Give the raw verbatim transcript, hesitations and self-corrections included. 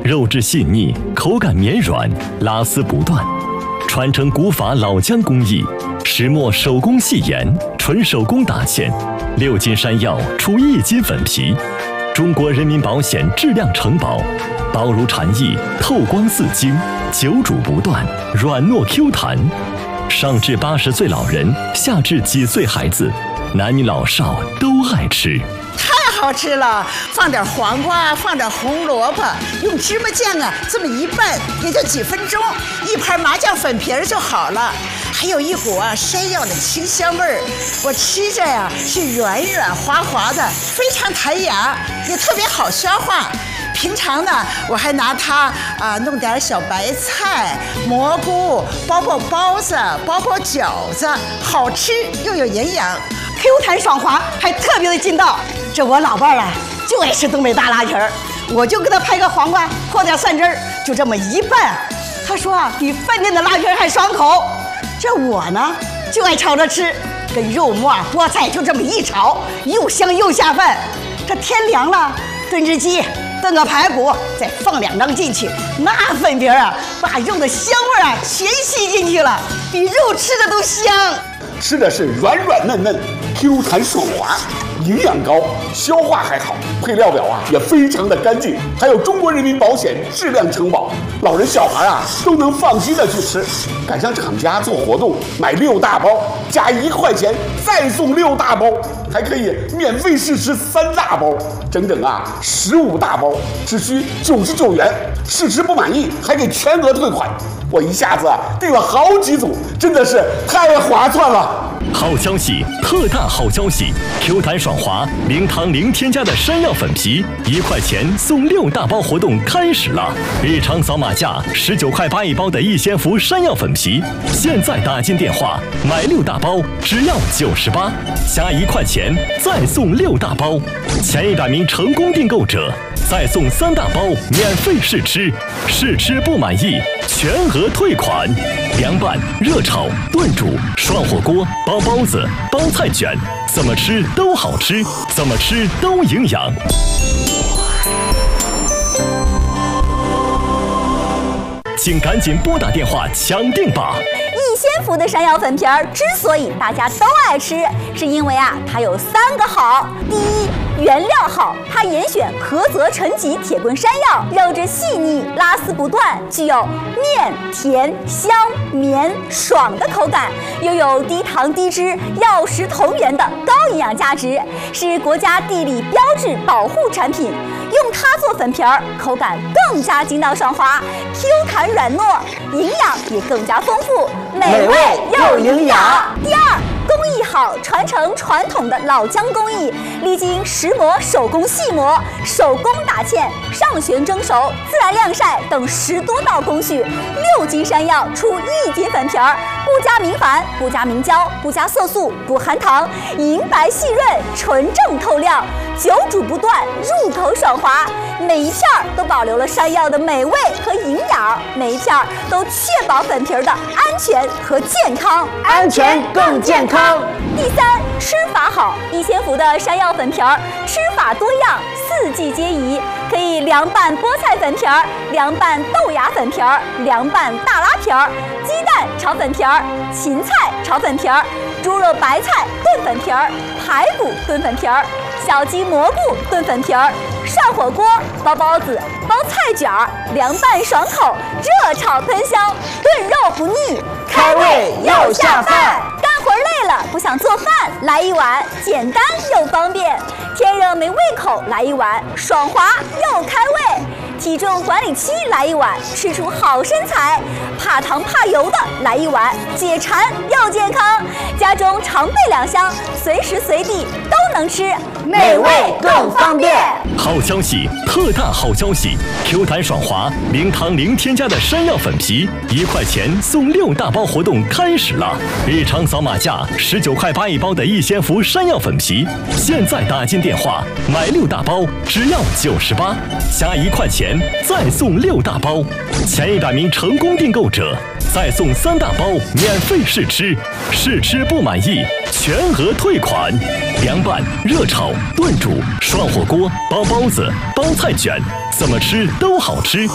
肉质细腻，口感绵软，拉丝不断。传承古法老姜工艺，石磨手工细研，纯手工打芡，六斤山药出一斤粉皮。中国人民保险质量承保，薄如蝉翼，透光似晶，久煮不断，软糯 Q 弹。上至八十岁老人，下至几岁孩子，男女老少都爱吃。 太好吃了，放点黄瓜，放点红萝卜，用芝麻酱啊这么一拌，也就几分钟，一盘麻酱粉皮儿就好了。还有一股啊山药的清香味儿，我吃着呀是软软滑滑的，非常弹牙，也特别好消化。平常呢，我还拿它啊弄点小白菜、蘑菇，包包包子，包包饺子，好吃又有营养。 Q 弹爽滑，还特别的劲道。这我老伴儿啊，就爱吃东北大拉皮儿，我就给他拍个黄瓜，和点蒜汁儿，就这么一拌。他说啊，比饭店的拉皮儿还爽口。这我呢，就爱炒着吃，跟肉末、菠菜就这么一炒，又香又下饭。这天凉了，炖只鸡，炖个排骨，再放两张进去，那粉皮儿啊，把肉的香味啊全吸进去了，比肉吃的都香。 吃的是软软嫩嫩 ，Q 弹爽滑，营养高，消化还好，配料表啊也非常的干净，还有中国人民保险质量承保，老人小孩啊都能放心的去吃。赶上厂家做活动，买六大包加一块钱再送六大包，还可以免费试吃三大包，整整啊十五大包，只需九十九元，试吃不满意还给全额退款。我一下子订了好几组，真的是太划算了。 好消息，特大好消息 ！Q 弹爽滑，零糖零添加的山药粉皮，一块钱送六大包活动开始了！日常扫码价十九块八一包的逸仙福山药粉皮，现在打进电话买六大包只要九十八，加一块钱再送六大包，前一百名成功订购者再送三大包免费试吃，试吃不满意全额退款。凉拌、热炒、炖煮、涮火锅、包包子、包菜卷，怎么吃都好吃，怎么吃都营养。请赶紧拨打电话抢订吧！ 逸仙福的山药粉皮儿之所以大家都爱吃，是因为啊，它有三个好。第一，原料好，它严选菏泽陈脊铁棍山药，肉质细腻，拉丝不断，具有面甜香绵爽的口感，又有低糖低脂、药食同源的高营养价值，是国家地理标志保护产品。用它做粉皮儿，口感更加筋道爽滑 ，Q 弹软糯，营养也更加丰富，美味又营养。第二，工艺好，传承传统的老姜工艺，历经石磨、手工细磨、手工打芡、上旋蒸熟、自然晾晒等十多道工序，六斤山药出一斤粉皮儿，不加明矾，不加明胶，不加色素，不含糖，银白细润，纯正透亮，久煮不断，入口爽滑。每一片儿都保留了山药的美味和营养，每一片儿都确保粉皮儿的安全和健康， 安全更健康。 第三，吃法好，逸仙福的山药粉皮儿吃法多样，四季皆宜，可以凉拌菠菜粉皮儿、凉拌豆芽粉皮儿、凉拌大拉皮儿、鸡蛋炒粉皮儿、芹菜炒粉皮儿、猪肉白菜炖粉皮儿、排骨炖粉皮儿、小鸡蘑菇炖粉皮儿、涮火锅、包包子、包菜卷儿、凉拌爽口、热炒喷香，炖肉不腻，开胃又下饭。干活累了不想做饭，来一碗简单又方便；天热没胃口，来一碗爽滑又开胃；体重管理期来一碗，吃出好身材；怕糖怕油的来一碗，解馋又健康。家中常备两箱，随时随地都能吃， 美味更方便。 好消息，特大好消息 ！Q 弹爽滑，零糖零添加的山药粉皮，一块钱送六大包活动开始了！日常扫码价十九块八一包的逸仙福山药粉皮，现在打进电话买六大包只要九十八，加一块钱再送六大包，前一百名成功订购者再送三大包免费试吃，试吃不满意全额退款。凉拌、热炒、炖煮、涮火锅、包包子、包菜卷，怎么吃都好吃。